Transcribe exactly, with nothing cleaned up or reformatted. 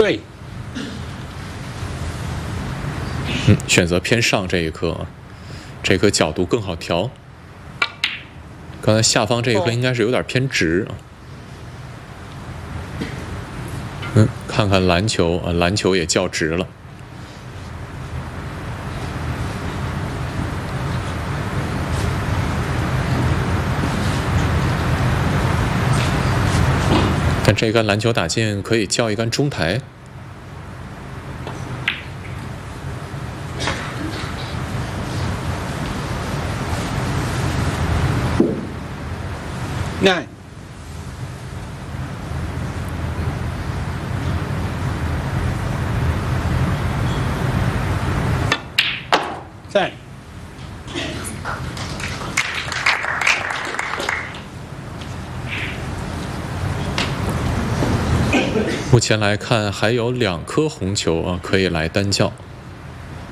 对， 嗯，选择偏上这一颗，这颗角度更好调。刚才下方这一颗应该是有点偏直。嗯，看看篮球啊，篮球也较直了。但这杆篮球打进可以叫一杆中台。 nine。在。 目前来看，还有两颗红球啊，可以来单叫。